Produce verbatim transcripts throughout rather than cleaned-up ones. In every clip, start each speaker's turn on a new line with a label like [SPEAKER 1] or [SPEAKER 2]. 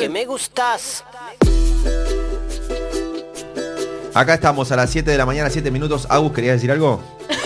[SPEAKER 1] que me gustás.
[SPEAKER 2] Acá estamos a las siete de la mañana, siete minutos. Agus, ¿querías decir algo?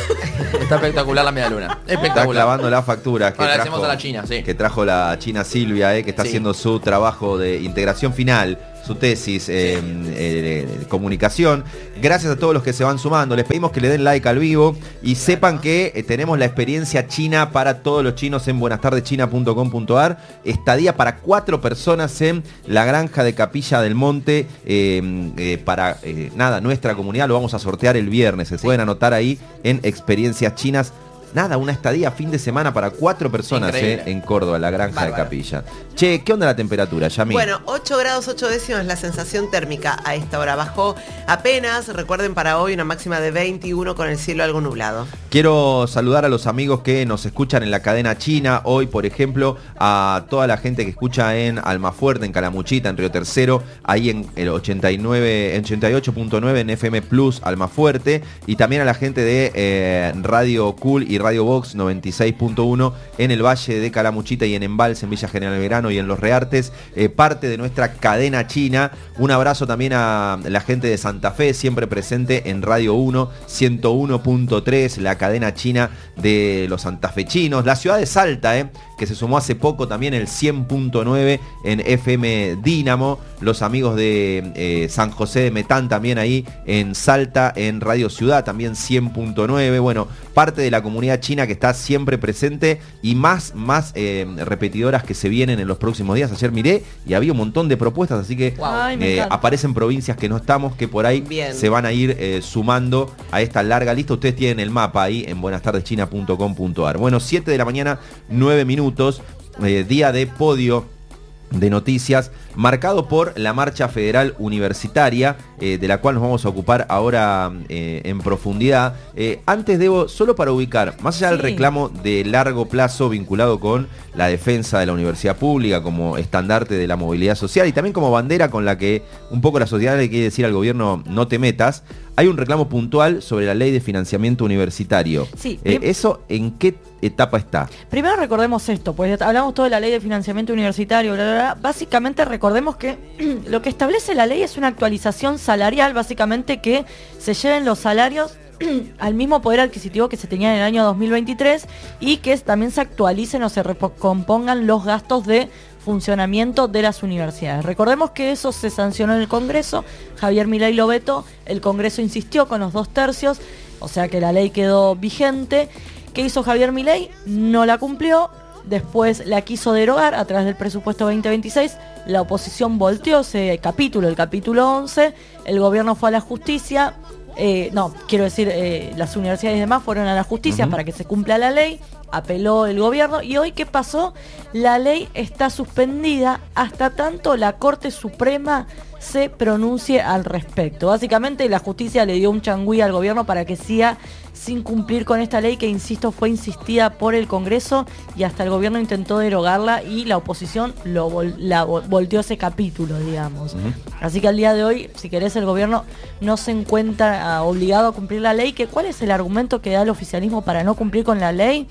[SPEAKER 3] Está espectacular la media luna. Espectacular.
[SPEAKER 2] Está clavando la factura que,
[SPEAKER 3] Ahora
[SPEAKER 2] trajo,
[SPEAKER 3] hacemos a la China, sí.
[SPEAKER 2] que trajo la China Silvia, eh, que está
[SPEAKER 3] Sí.
[SPEAKER 2] haciendo su trabajo de integración final, su tesis eh, eh, de comunicación. Gracias a todos los que se van sumando. Les pedimos que le den like al vivo y sepan que eh, tenemos la experiencia china para todos los chinos en buenas tardes china punto com punto a r. Estadía para cuatro personas en la granja de Capilla del Monte eh, eh, para eh, nada, nuestra comunidad. Lo vamos a sortear el viernes. Se sí. pueden anotar ahí en Experiencias Chinas. Nada, una estadía fin de semana para cuatro personas eh, en Córdoba, la granja Bárbaro. de Capilla. Che, ¿qué onda la temperatura, Yami?
[SPEAKER 4] Bueno, ocho grados ocho décimas la sensación térmica a esta hora. Bajó apenas, recuerden para hoy una máxima de veintiuno con el cielo algo nublado.
[SPEAKER 2] Quiero saludar a los amigos que nos escuchan en la cadena china. Hoy, por ejemplo, a toda la gente que escucha en Almafuerte, en Calamuchita, en Río Tercero, ahí en el ochenta y nueve, ochenta y ocho punto nueve en F M Plus Almafuerte. Y también a la gente de eh, Radio Cool y Radio Box noventa y seis punto uno en el Valle de Calamuchita y en Embalse, en Villa General Belgrano y en Los Reartes, eh, parte de nuestra cadena china. Un abrazo también a la gente de Santa Fe, siempre presente en Radio uno, ciento uno punto tres, la cadena china de los santafechinos. La ciudad de Salta, eh, que se sumó hace poco también el cien punto nueve en F M Dínamo. Los amigos de eh, San José de Metán también ahí en Salta, en Radio Ciudad, también cien punto nueve. Bueno, parte de la comunidad china que está siempre presente y más, más eh, repetidoras que se vienen en los próximos días. Ayer miré y había un montón de propuestas, así que
[SPEAKER 5] wow.
[SPEAKER 2] eh, aparecen provincias que no estamos, que por ahí Bien. se van a ir eh, sumando a esta larga lista. Ustedes tienen el mapa ahí en buenas tardes china punto com punto a r. Bueno, siete de la mañana, nueve minutos, eh, día de podio de noticias, marcado por la marcha federal universitaria, eh, de la cual nos vamos a ocupar ahora eh, en profundidad. Eh, antes debo, solo para ubicar, más allá sí. del reclamo de largo plazo vinculado con la defensa de la universidad pública como estandarte de la movilidad social y también como bandera con la que un poco la sociedad le quiere decir al gobierno no te metas, hay un reclamo puntual sobre la ley de financiamiento universitario.
[SPEAKER 5] Sí,
[SPEAKER 2] eh, ¿Eso en qué etapa está?
[SPEAKER 5] Primero recordemos esto, pues hablamos todo de la ley de financiamiento universitario, bla, bla, bla. Básicamente recordemos que lo que establece la ley es una actualización salarial, básicamente que se lleven los salarios al mismo poder adquisitivo que se tenía en el año dos mil veintitrés y que también se actualicen o se recompongan los gastos de funcionamiento de las universidades. Recordemos que eso se sancionó en el Congreso, Javier Milei lo vetó, el Congreso insistió con los dos tercios, o sea que la ley quedó vigente. ¿Qué hizo Javier Milei? No la cumplió, después la quiso derogar a través del presupuesto veinte veintiséis, la oposición volteó ese capítulo, el capítulo once, el gobierno fue a la justicia, eh, no, quiero decir, eh, las universidades y demás fueron a la justicia uh-huh. para que se cumpla la ley, apeló el gobierno y hoy ¿qué pasó? La ley está suspendida hasta tanto la Corte Suprema se pronuncie al respecto. Básicamente la justicia le dio un changüí al gobierno para que siga sin cumplir con esta ley que, insisto, fue insistida por el Congreso y hasta el gobierno intentó derogarla y la oposición lo vol- la vol- volteó ese capítulo, digamos. Uh-huh. Así que al día de hoy, si querés, el gobierno no se encuentra uh, obligado a cumplir la ley. Que ¿cuál es el argumento que da el oficialismo para no cumplir con la ley?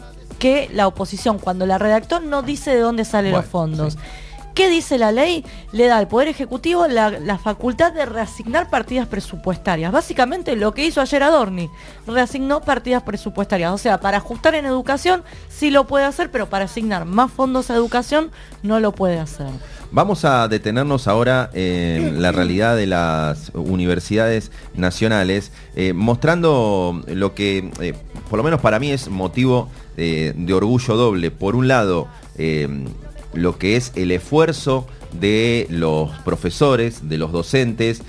[SPEAKER 5] Que la oposición, cuando la redactó, no dice de dónde salen bueno, los fondos. Sí. ¿Qué dice la ley? Le da al Poder Ejecutivo la, la facultad de reasignar partidas presupuestarias. Básicamente lo que hizo ayer Adorni, reasignó partidas presupuestarias. O sea, para ajustar en educación sí lo puede hacer, pero para asignar más fondos a educación no lo puede hacer.
[SPEAKER 2] Vamos a detenernos ahora en la realidad de las universidades nacionales, eh, mostrando lo que, eh, por lo menos para mí, es motivo eh, de orgullo doble. Por un lado, eh, lo que es el esfuerzo de los profesores, de los docentes,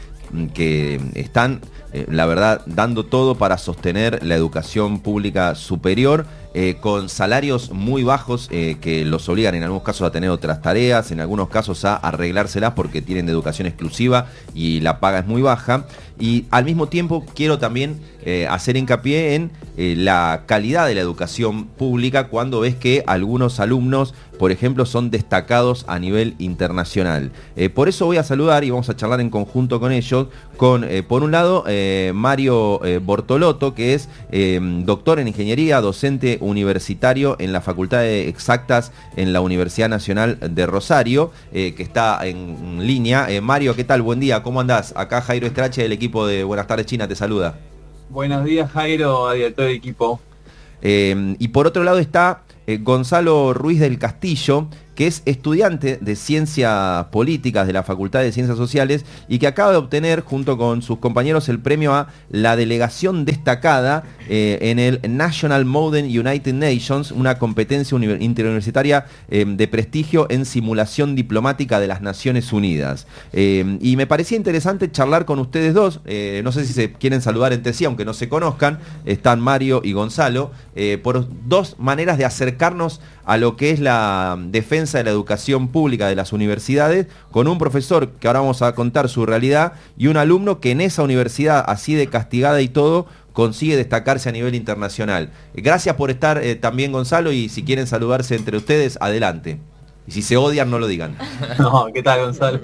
[SPEAKER 2] que están, eh, la verdad, dando todo para sostener la educación pública superior, eh, con salarios muy bajos eh, que los obligan en algunos casos a tener otras tareas, en algunos casos a arreglárselas porque tienen de educación exclusiva y la paga es muy baja. Y al mismo tiempo quiero también eh, hacer hincapié en eh, la calidad de la educación pública cuando ves que algunos alumnos, por ejemplo, son destacados a nivel internacional. Eh, por eso voy a saludar y vamos a charlar en conjunto con ellos, con, eh, por un lado, eh, Mario eh, Bortolotto, que es eh, doctor en ingeniería, docente universitario en la Facultad de Exactas en la Universidad Nacional de Rosario, eh, que está en línea. Eh, Mario, ¿qué tal? Buen día, ¿cómo andás? Acá Jairo Estrache del equipo de Buenas Tardes China te saluda.
[SPEAKER 1] Buenos días, Jairo, y a todo el equipo.
[SPEAKER 2] Eh, y por otro lado está eh, Gonzalo Ruiz del Castillo, que es estudiante de Ciencias Políticas de la Facultad de Ciencias Sociales y que acaba de obtener, junto con sus compañeros, el premio a la delegación destacada eh, en el National Modern United Nations, una competencia interuniversitaria eh, de prestigio en simulación diplomática de las Naciones Unidas. Eh, y me parecía interesante charlar con ustedes dos, eh, no sé si se quieren saludar entre sí, aunque no se conozcan, están Mario y Gonzalo, eh, por dos maneras de acercarnos a lo que es la defensa de la educación pública de las universidades, con un profesor que ahora vamos a contar su realidad y un alumno que en esa universidad, así de castigada y todo, consigue destacarse a nivel internacional. Gracias por estar eh, también, Gonzalo, y si quieren saludarse entre ustedes, adelante. Y si se odian, no lo digan.
[SPEAKER 1] No, ¿qué tal, Gonzalo?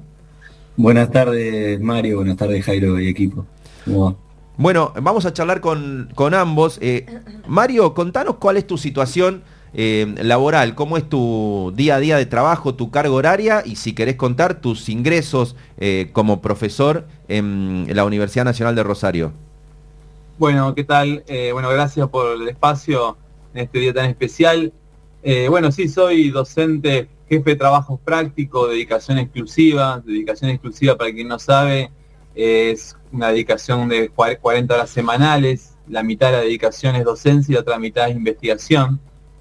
[SPEAKER 6] Buenas tardes, Mario, buenas tardes, Jairo y equipo. ¿Cómo va?
[SPEAKER 2] Bueno, vamos a charlar con, con ambos. Eh, Mario, contanos cuál es tu situación Eh, laboral, cómo es tu día a día de trabajo, tu carga horaria y si querés contar tus ingresos eh, como profesor en, en la Universidad Nacional de Rosario.
[SPEAKER 1] Bueno, ¿qué tal? Eh, bueno, gracias por el espacio en este día tan especial. Eh, bueno, sí, soy docente, jefe de trabajos prácticos, dedicación exclusiva. Dedicación exclusiva, para quien no sabe, es una dedicación de cuarenta horas semanales. La mitad de la dedicación es docencia y la otra mitad es investigación.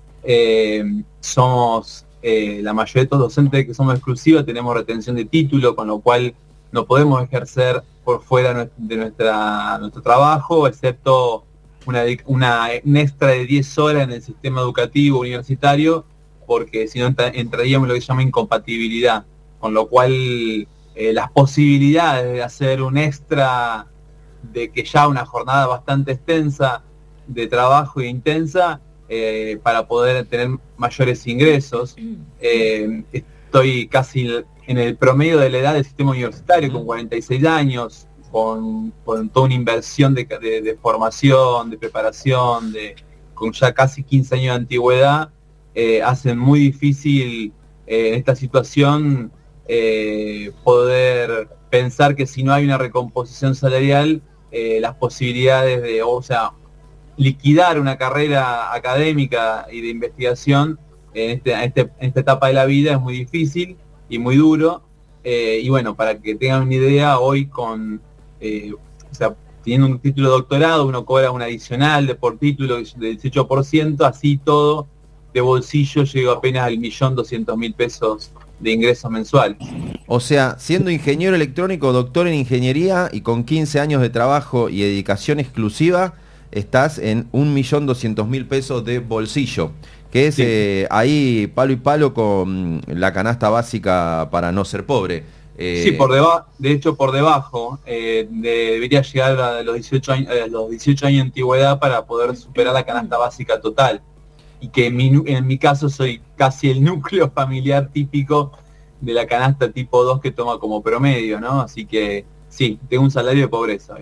[SPEAKER 1] Eh, somos eh, la mayoría de estos docentes que somos exclusivos, tenemos retención de título, con lo cual no podemos ejercer por fuera de nuestra, nuestro trabajo, excepto una, una, una extra de diez horas en el sistema educativo universitario, porque si no entraríamos en lo que se llama incompatibilidad, con lo cual eh, las posibilidades de hacer un extra de que ya una jornada bastante extensa de trabajo e intensa, Eh, para poder tener mayores ingresos. Eh, estoy casi en el promedio de la edad del sistema universitario, con cuarenta y seis años, con, con toda una inversión de, de, de formación, de preparación, de, con ya casi quince años de antigüedad, eh, hacen muy difícil eh, en esta situación eh, poder pensar que si no hay una recomposición salarial, eh, las posibilidades de, o sea, liquidar una carrera académica y de investigación en, este, en, este, en esta etapa de la vida es muy difícil y muy duro. Eh, y bueno, para que tengan una idea, hoy con, eh, o sea, teniendo un título de doctorado, uno cobra un adicional de por título del dieciocho por ciento, así todo de bolsillo llego apenas al millón doscientos mil pesos de ingresos mensuales.
[SPEAKER 2] O sea, siendo ingeniero electrónico, doctor en ingeniería y con quince años de trabajo y dedicación exclusiva, estás en un millón doscientos mil pesos de bolsillo, que es sí. eh, ahí palo y palo con la canasta básica para no ser pobre.
[SPEAKER 1] Eh, sí, por debajo, de hecho por debajo, eh, de, debería llegar a los dieciocho años, a los dieciocho años de antigüedad para poder superar la canasta básica total. Y que en mi, en mi caso soy casi el núcleo familiar típico de la canasta tipo dos que toma como promedio, ¿no? Así que sí, tengo un salario de pobreza.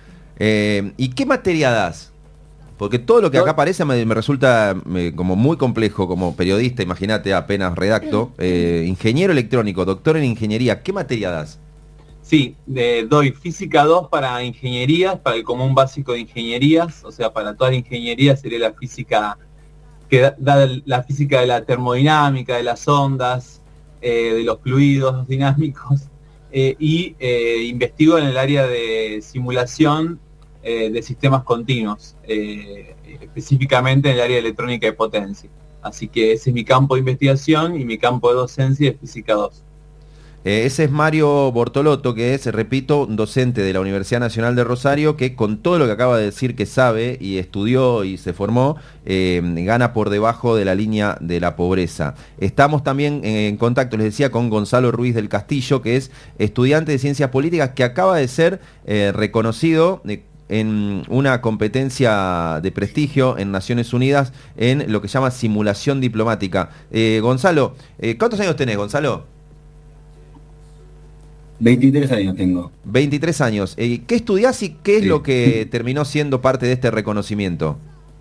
[SPEAKER 2] Eh, ¿Y qué materia das? Porque todo lo que acá aparece me, me resulta me, como muy complejo como periodista, imagínate, apenas redacto. Eh, ingeniero electrónico, doctor en ingeniería, ¿qué materia das?
[SPEAKER 1] Sí, de, doy física dos para ingenierías, para el común básico de ingenierías, o sea, para toda la ingeniería sería la física que da, da la física de la termodinámica, de las ondas, eh, de los fluidos dinámicos, eh, y eh, investigo en el área de simulación eh, de sistemas continuos, eh, específicamente en el área de electrónica de potencia. Así que ese es mi campo de investigación y mi campo de docencia es física dos.
[SPEAKER 2] Eh, ese es Mario Bortolotto, que es, repito, docente de la Universidad Nacional de Rosario, que con todo lo que acaba de decir que sabe y estudió y se formó, eh, gana por debajo de la línea de la pobreza. Estamos también en contacto, les decía, con Gonzalo Ruiz del Castillo, que es estudiante de Ciencias Políticas, que acaba de ser eh, reconocido eh, en una competencia de prestigio en Naciones Unidas en lo que se llama simulación diplomática. Eh, Gonzalo, eh, ¿cuántos años tenés, Gonzalo?
[SPEAKER 6] veintitrés años tengo.
[SPEAKER 2] veintitrés años. Eh, ¿Qué estudiás y qué es
[SPEAKER 6] Sí.
[SPEAKER 2] lo que terminó siendo parte de este reconocimiento?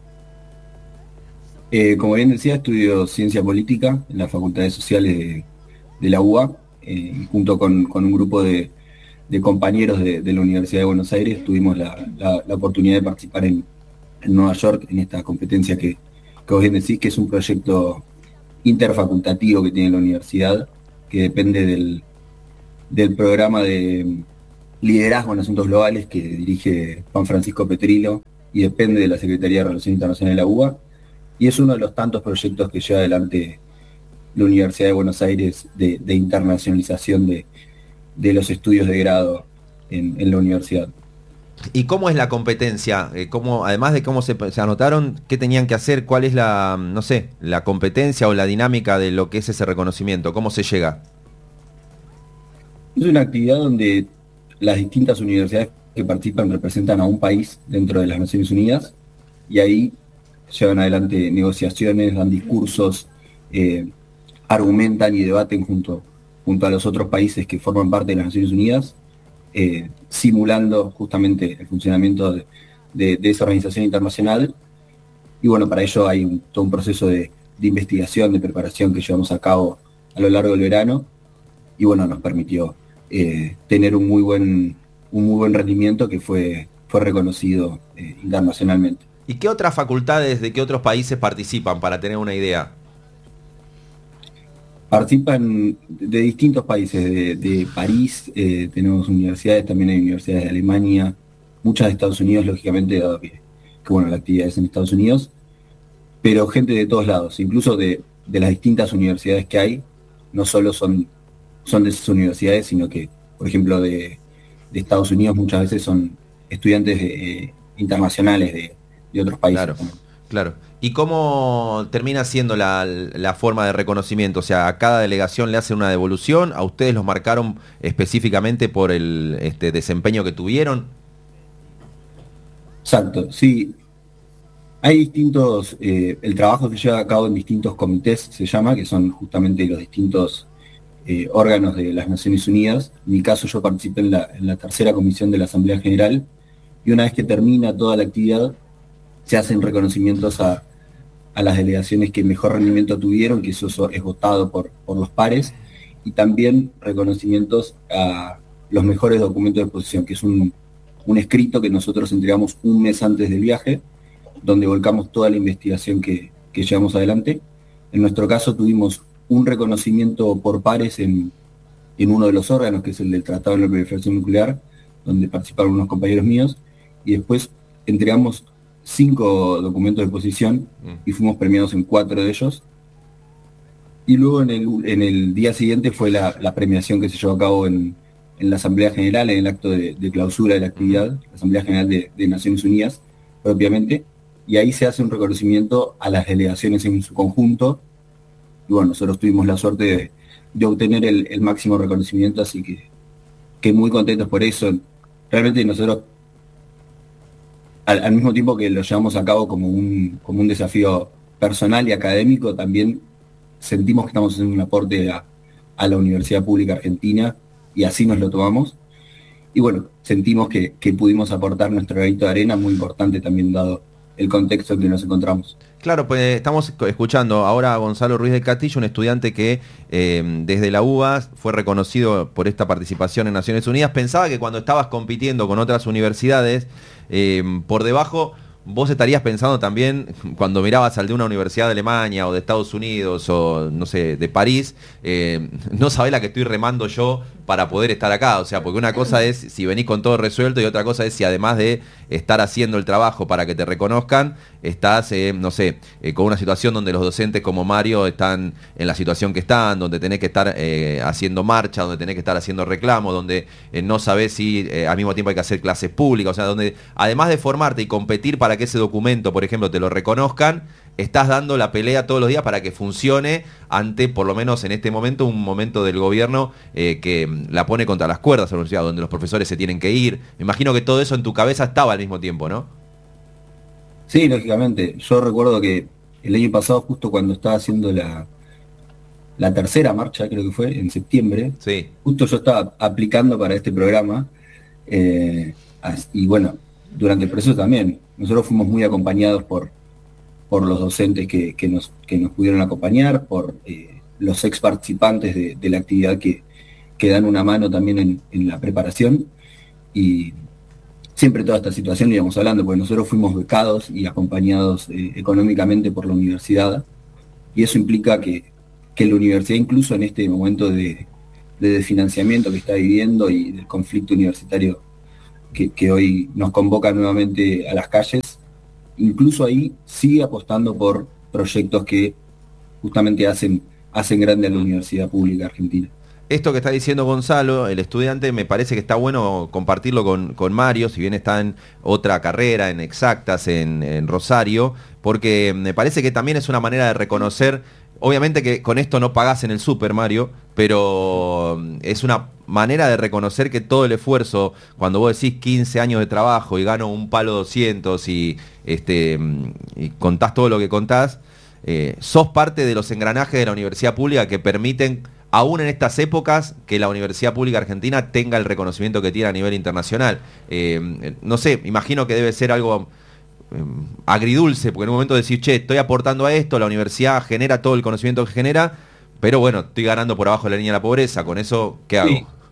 [SPEAKER 6] Eh, como bien decía, estudio Ciencia Política en las Facultades Sociales de, de la U A, eh, y junto con, con un grupo de, de compañeros de, de la Universidad de Buenos Aires tuvimos la, la- la oportunidad de participar en, en Nueva York en esta competencia que, que vos bien decís, que es un proyecto interfacultativo que tiene la universidad, que depende del, del programa de liderazgo en asuntos globales que dirige Juan Francisco Petrillo y depende de la Secretaría de Relaciones Internacionales de la U A. Y es uno de los tantos proyectos que lleva adelante la Universidad de Buenos Aires de, de internacionalización de, de los estudios de grado en, en la universidad.
[SPEAKER 2] ¿Y cómo es la competencia? Eh, ¿cómo, además de cómo se, se anotaron, qué tenían que hacer? ¿Cuál es la, no sé, la competencia o la dinámica de lo que es ese reconocimiento? ¿Cómo se llega?
[SPEAKER 6] Es una actividad donde las distintas universidades que participan representan a un país dentro de las Naciones Unidas y ahí llevan adelante negociaciones, dan discursos, eh, argumentan y debaten junto, junto a los otros países que forman parte de las Naciones Unidas, eh, simulando justamente el funcionamiento de, de- de esa organización internacional. Y bueno, para ello hay un- todo un proceso de, de investigación, de preparación que llevamos a cabo a lo largo del verano y bueno, nos permitió eh, tener un muy buen, un muy buen rendimiento que fue, fue reconocido eh, internacionalmente.
[SPEAKER 2] ¿Y qué otras facultades de qué otros países participan, para tener una idea?
[SPEAKER 6] Participan de distintos países, de, de París, eh, tenemos universidades, también hay universidades de Alemania, muchas de Estados Unidos, lógicamente, dado que, que, bueno, la actividad es en Estados Unidos, pero gente de todos lados, incluso de, de las distintas universidades que hay, no solo son, son de esas universidades, sino que, por ejemplo, de, de Estados Unidos muchas veces son estudiantes eh, internacionales de, de otros países.
[SPEAKER 2] Claro,
[SPEAKER 6] también.
[SPEAKER 2] claro. ¿Y cómo termina siendo la, la forma de reconocimiento? O sea, ¿a cada delegación le hacen una devolución? ¿A ustedes los marcaron específicamente por el este, desempeño que tuvieron?
[SPEAKER 6] Exacto, sí. Hay distintos, eh, el trabajo se lleva a cabo en distintos comités, se llama, que son justamente los distintos eh, órganos de las Naciones Unidas. En mi caso yo participé en la, en la tercera comisión de la Asamblea General y una vez que termina toda la actividad se hacen reconocimientos a, a las delegaciones que mejor rendimiento tuvieron, que eso so- es votado por, por los pares, y también reconocimientos a los mejores documentos de exposición, que es un, un escrito que nosotros entregamos un mes antes del viaje, donde volcamos toda la investigación que, que llevamos adelante. En nuestro caso tuvimos un reconocimiento por pares en, en uno de los órganos, que es el del Tratado de la Proliferación Nuclear, donde participaron unos compañeros míos, y después entregamos cinco documentos de exposición y fuimos premiados en cuatro de ellos. Y luego en el, en el día siguiente fue la, la premiación que se llevó a cabo en, en la Asamblea General, en el acto de, de clausura de la actividad, la Asamblea General de, de Naciones Unidas, propiamente, y ahí se hace un reconocimiento a las delegaciones en su conjunto. Y bueno, nosotros tuvimos la suerte de, de obtener el, el máximo reconocimiento, así que, que muy contentos por eso. Realmente nosotros, al, al mismo tiempo que lo llevamos a cabo como un, como un desafío personal y académico, también sentimos que estamos haciendo un aporte a, a la Universidad Pública Argentina y así nos lo tomamos. Y bueno, sentimos que, que pudimos aportar nuestro granito de arena, muy importante también dado el contexto en que nos encontramos.
[SPEAKER 2] Claro, pues estamos escuchando ahora a Gonzalo Ruiz del Castillo, un estudiante que eh, desde la U B A fue reconocido por esta participación en Naciones Unidas. Pensaba que cuando estabas compitiendo con otras universidades, eh, por debajo vos estarías pensando también, cuando mirabas al de una universidad de Alemania o de Estados Unidos o, no sé, de París, eh, no sabés la que estoy remando yo para poder estar acá. O sea, porque una cosa es si venís con todo resuelto y otra cosa es si además de estar haciendo el trabajo para que te reconozcan, estás, eh, no sé, eh, con una situación donde los docentes como Mario están en la situación que están, donde tenés que estar eh, haciendo marcha, donde tenés que estar haciendo reclamos, donde eh, no sabés si eh, al mismo tiempo hay que hacer clases públicas, o sea, donde además de formarte y competir para que ese documento, por ejemplo, te lo reconozcan, estás dando la pelea todos los días para que funcione ante, por lo menos en este momento, un momento del gobierno eh, que la pone contra las cuerdas a la universidad, donde los profesores se tienen que ir. Me imagino que todo eso en tu cabeza estaba al mismo tiempo, ¿no?
[SPEAKER 6] Sí, lógicamente. Yo recuerdo que el año pasado, justo cuando estaba haciendo la, la tercera marcha, creo que fue, en septiembre,
[SPEAKER 2] sí.
[SPEAKER 6] Justo yo estaba aplicando para este programa, eh, y bueno, durante el proceso también, nosotros fuimos muy acompañados por, por los docentes que, que, nos, que nos pudieron acompañar, por eh, los ex participantes de, de la actividad que, que dan una mano también en, en la preparación, y siempre toda esta situación la íbamos hablando, porque nosotros fuimos becados y acompañados eh, económicamente por la universidad, y eso implica que, que la universidad, incluso en este momento de, de desfinanciamiento que está viviendo y del conflicto universitario que, que hoy nos convoca nuevamente a las calles, incluso ahí sigue apostando por proyectos que justamente hacen, hacen grande a la universidad pública argentina.
[SPEAKER 2] Esto que está diciendo Gonzalo, el estudiante, me parece que está bueno compartirlo con, con Mario, si bien está en otra carrera, en exactas, en, en Rosario, porque me parece que también es una manera de reconocer, obviamente que con esto no pagás en el súper, Mario, pero es una manera de reconocer que todo el esfuerzo, cuando vos decís quince años de trabajo y gano un palo doscientos y, este, y contás todo lo que contás, eh, sos parte de los engranajes de la universidad pública que permiten, aún en estas épocas, que la Universidad Pública Argentina tenga el reconocimiento que tiene a nivel internacional. Eh, no sé, imagino que debe ser algo eh, agridulce, porque en un momento decís, che, estoy aportando a esto, la universidad genera todo el conocimiento que genera, pero bueno, estoy ganando por abajo de la línea de la pobreza, con eso, ¿qué hago?
[SPEAKER 1] Sí.